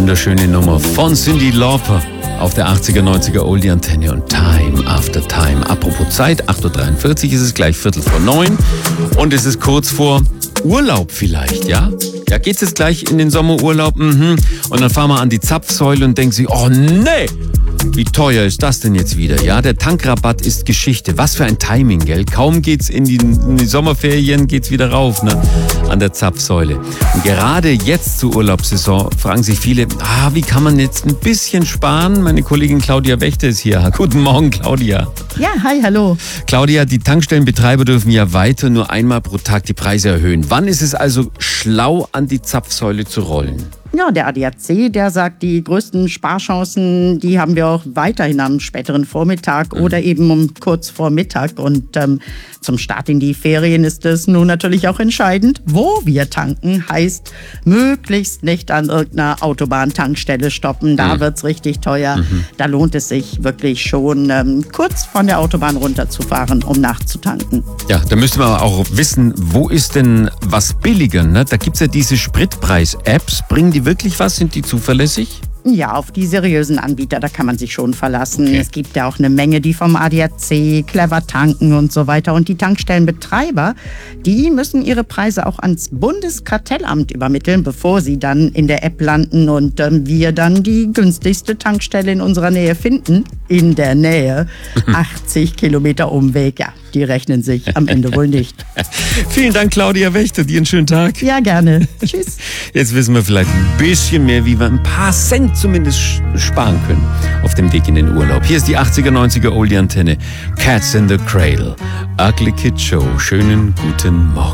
Wunderschöne Nummer von Cyndi Lauper auf der 80er, 90er Oldie Antenne und Time After Time. Apropos Zeit, 8.43 Uhr ist es gleich 8:45 und es ist kurz vor Urlaub vielleicht, ja? Ja, geht's jetzt gleich in den Sommerurlaub? Und dann fahren wir an die Zapfsäule und denken sich, oh nee, wie teuer ist das denn jetzt wieder? Ja, der Tankrabatt ist Geschichte. Was für ein Timing, gell? Kaum geht's in die Sommerferien, geht's wieder rauf, ne? An der Zapfsäule. Und gerade jetzt zur Urlaubssaison fragen sich viele, wie kann man jetzt ein bisschen sparen? Meine Kollegin Claudia Wächter ist hier. Guten Morgen, Claudia. Ja, hi, hallo. Claudia, die Tankstellenbetreiber dürfen ja weiter nur einmal pro Tag die Preise erhöhen. Wann ist es also schlau, an die Zapfsäule zu rollen? Ja, der ADAC, der sagt, die größten Sparchancen, die haben wir auch weiterhin am späteren Vormittag oder eben um kurz vor Mittag. Und zum Start in die Ferien ist es nun natürlich auch entscheidend, wo wir tanken. Heißt, möglichst nicht an irgendeiner Autobahntankstelle stoppen. Da wird's richtig teuer. Da lohnt es sich wirklich schon, kurz von der Autobahn runterzufahren, um nachzutanken. Ja, da müsste man auch wissen, wo ist denn was billiger? Ne? Da gibt's ja diese Spritpreis-Apps. Bringen die wirklich was? Sind die zuverlässig? Ja, auf die seriösen Anbieter, da kann man sich schon verlassen. Okay. Es gibt ja auch eine Menge, die vom ADAC, Clever Tanken und so weiter. Und die Tankstellenbetreiber, die müssen ihre Preise auch ans Bundeskartellamt übermitteln, bevor sie dann in der App landen und wir dann die günstigste Tankstelle in unserer Nähe finden. In der Nähe. 80 Kilometer Umweg, ja, die rechnen sich am Ende wohl nicht. Vielen Dank, Claudia Wächter. Dir einen schönen Tag. Ja, gerne. Tschüss. Jetzt wissen wir vielleicht ein bisschen mehr, wie wir ein paar Cent zumindest sparen können auf dem Weg in den Urlaub. Hier ist die 80er, 90er Oldie Antenne. Cats in the Cradle. Ugly Kid Show. Schönen guten Morgen.